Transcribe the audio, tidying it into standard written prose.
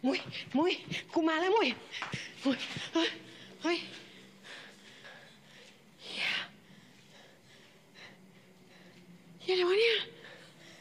มุยมุยกูมาแล้วมุยมุยเฮ้ยเฮ้ยเฮียอะไรวะเนี่ย